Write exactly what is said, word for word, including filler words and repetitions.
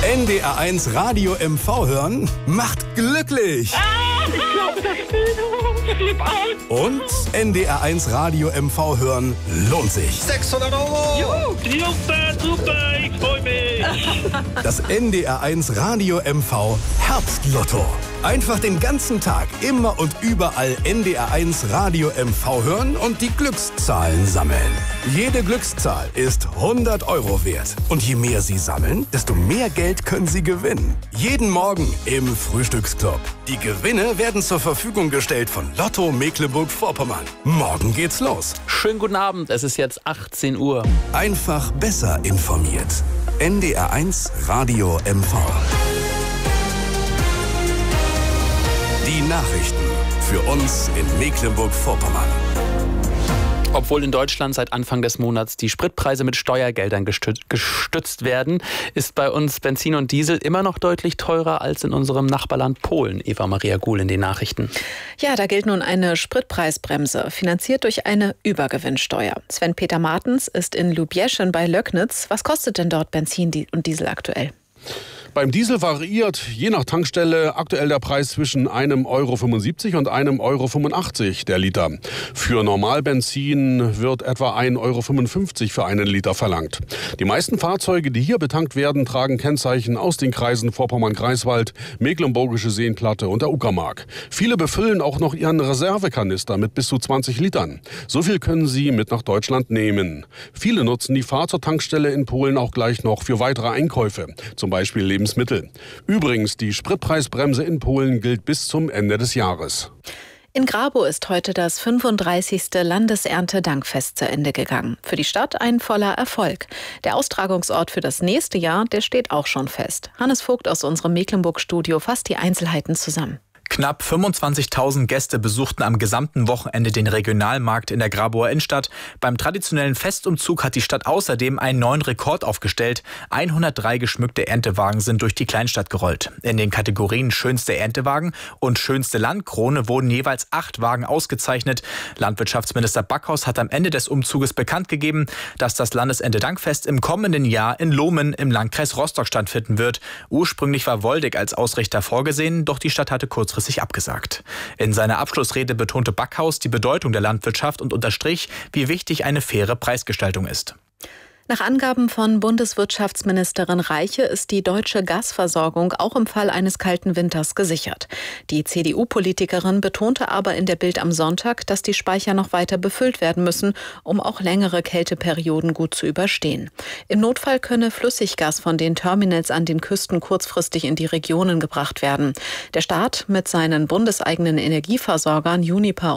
N D R eins Radio M V hören macht glücklich. Ah, ich glaube, das Kino. Und N D R eins Radio M V hören lohnt sich. sechshundert Euro. Juhu, super, super, ich freue mich. Das N D R eins Radio M V Herbstlotto. Einfach den ganzen Tag, immer und überall N D R eins Radio M V hören und die Glückszahlen sammeln. Jede Glückszahl ist hundert Euro wert. Und je mehr Sie sammeln, desto mehr Geld können Sie gewinnen. Jeden Morgen im Frühstücksclub. Die Gewinne werden zur Verfügung gestellt von Lotto Mecklenburg-Vorpommern. Morgen geht's los. Schönen guten Abend, es ist jetzt achtzehn Uhr. Einfach besser informiert. N D R eins Radio M V. Die Nachrichten für uns in Mecklenburg-Vorpommern. Obwohl in Deutschland seit Anfang des Monats die Spritpreise mit Steuergeldern gestützt werden, ist bei uns Benzin und Diesel immer noch deutlich teurer als in unserem Nachbarland Polen. Eva-Maria Guhl in den Nachrichten. Ja, da gilt nun eine Spritpreisbremse, finanziert durch eine Übergewinnsteuer. Sven-Peter Martens ist in Lubjeschen bei Löcknitz. Was kostet denn dort Benzin und Diesel aktuell? Beim Diesel variiert je nach Tankstelle aktuell der Preis zwischen einem Euro fünfundsiebzig und einem Euro fünfundachtzig der Liter. Für Normalbenzin wird etwa ein Euro fünfundfünfzig für einen Liter verlangt. Die meisten Fahrzeuge, die hier betankt werden, tragen Kennzeichen aus den Kreisen Vorpommern-Greifswald, Mecklenburgische Seenplatte und der Uckermark. Viele befüllen auch noch ihren Reservekanister mit bis zu zwanzig Litern. So viel können sie mit nach Deutschland nehmen. Viele nutzen die Fahrt zur Tankstelle in Polen auch gleich noch für weitere Einkäufe, zum Beispiel Lebensmittel. Lebensmittel. Übrigens, die Spritpreisbremse in Polen gilt bis zum Ende des Jahres. In Grabow ist heute das fünfunddreißigste Landeserntedankfest zu Ende gegangen. Für die Stadt ein voller Erfolg. Der Austragungsort für das nächste Jahr, der steht auch schon fest. Hannes Vogt aus unserem Mecklenburg-Studio fasst die Einzelheiten zusammen. Knapp fünfundzwanzigtausend Gäste besuchten am gesamten Wochenende den Regionalmarkt in der Grabower Innenstadt. Beim traditionellen Festumzug hat die Stadt außerdem einen neuen Rekord aufgestellt. hundertdrei geschmückte Erntewagen sind durch die Kleinstadt gerollt. In den Kategorien schönste Erntewagen und schönste Landkrone wurden jeweils acht Wagen ausgezeichnet. Landwirtschaftsminister Backhaus hat am Ende des Umzuges bekannt gegeben, dass das Landeserntedankfest im kommenden Jahr in Lohmen im Landkreis Rostock stattfinden wird. Ursprünglich war Woldeck als Ausrichter vorgesehen, doch die Stadt hatte kurzfristig abgesagt. In seiner Abschlussrede betonte Backhaus die Bedeutung der Landwirtschaft und unterstrich, wie wichtig eine faire Preisgestaltung ist. Nach Angaben von Bundeswirtschaftsministerin Reiche ist die deutsche Gasversorgung auch im Fall eines kalten Winters gesichert. Die C D U-Politikerin betonte aber in der Bild am Sonntag, dass die Speicher noch weiter befüllt werden müssen, um auch längere Kälteperioden gut zu überstehen. Im Notfall könne Flüssiggas von den Terminals an den Küsten kurzfristig in die Regionen gebracht werden. Der Staat mit seinen bundeseigenen Energieversorgern Uniper